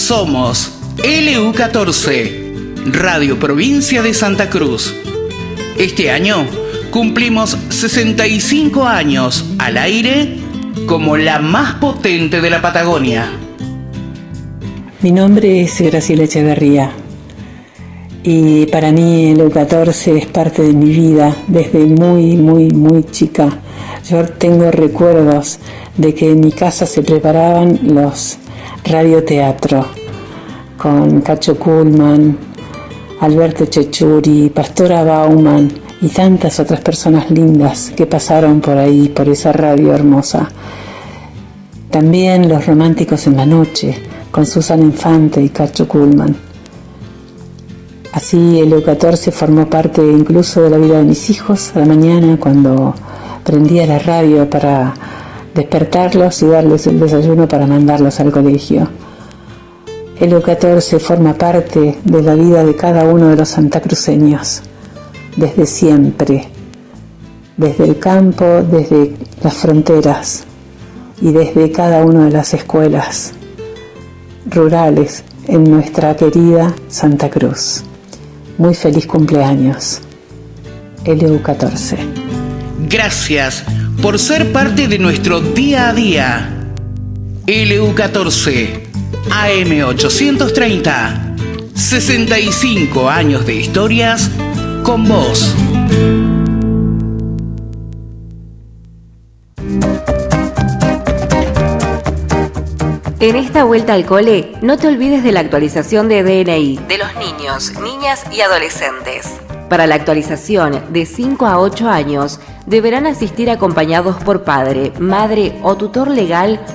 Somos LU14, Radio Provincia de Santa Cruz. Este año cumplimos 65 años al aire como la más potente de la Patagonia. Mi nombre es Graciela Echeverría y para mí LU14 es parte de mi vida desde muy chica. Yo tengo recuerdos de que en mi casa se preparaban los radioteatros con Cacho Kuhlman, Alberto Chechuri, Pastora Bauman y tantas otras personas lindas que pasaron por ahí, por esa radio hermosa. También Los Románticos en la Noche, con Susana Infante y Cacho Kuhlman. Así LU14 formó parte incluso de la vida de mis hijos a la mañana cuando prendía la radio para despertarlos y darles el desayuno para mandarlos al colegio. LU14 forma parte de la vida de cada uno de los santacruceños, desde siempre, desde el campo, desde las fronteras y desde cada una de las escuelas rurales en nuestra querida Santa Cruz. Muy feliz cumpleaños, LU14. Gracias por ser parte de nuestro día a día. LU14, AM830, 65 años de historias con vos. En esta vuelta al cole, no te olvides de la actualización de DNI de los niños, niñas y adolescentes. Para la actualización de 5 a 8 años, deberán asistir acompañados por padre, madre o tutor legal